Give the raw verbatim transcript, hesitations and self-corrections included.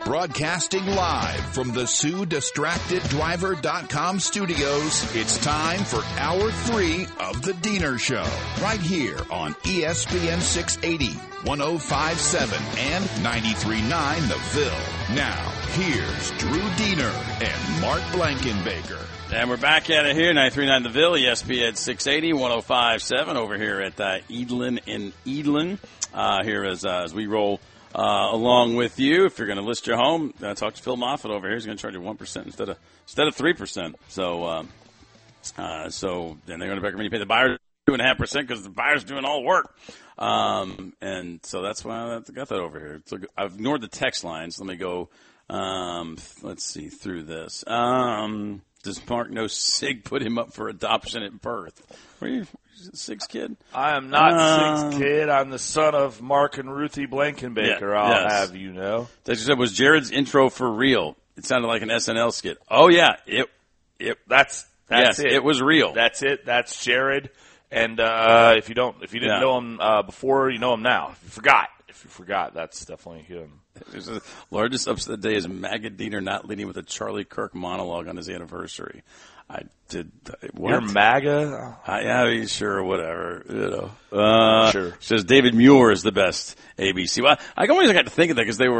Broadcasting live from the Sue Distracted Driver dot com studios, it's time for Hour three of The Diener Show, right here on E S P N six eighty, one oh five point seven, and ninety-three point nine The Ville. Now, here's Drew Diener and Mark Blankenbaker. And we're back at it here, ninety-three point nine The Ville, E S P N six eighty, one oh five point seven, over here at uh, Edlin in Edlin, uh, here as, uh, as we roll Uh, along with you. If you're going to list your home, uh, talk to Phil Moffitt over here. He's going to charge you one percent instead of instead of three percent. So, um, uh, so then they're going to recommend you pay the buyer two point five percent because the buyer's doing all the work. Um, and so that's why I got that over here. So I've ignored the text lines. Let me go, um, let's see, through this. Um, does Mark know Sig put him up for adoption at birth? Were you Sig's kid? I am not uh, Sig's kid. I'm the son of Mark and Ruthie Blankenbaker, yeah, I'll yes. have you know. That you said was Jared's intro for real. It sounded like an S N L skit. Oh, yeah. It, it, that's, that's yes, it. it was real. That's it. That's Jared. And, uh, if you don't, if you didn't yeah. know him, uh, before, you know him now. If you forgot, if you forgot, that's definitely him. The largest upset of the day is Magadiner not leading with a Charlie Kirk monologue on his anniversary. I did. What? You're MAGA? I, I mean, sure, whatever. You know. Uh, sure. Says David Muir is the best A B C. Well, I always got to think of that because they were